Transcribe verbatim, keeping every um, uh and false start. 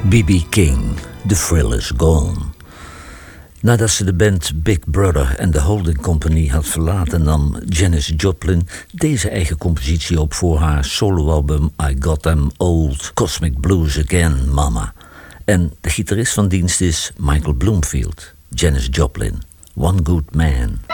B B King, The Thrill Is Gone. Nadat ze de band Big Brother en de Holding Company had verlaten, nam Janis Joplin deze eigen compositie op voor haar soloalbum I Got Them Old Cosmic Blues Again, Mama. En de gitarist van dienst is Michael Bloomfield. Janis Joplin, One Good Man.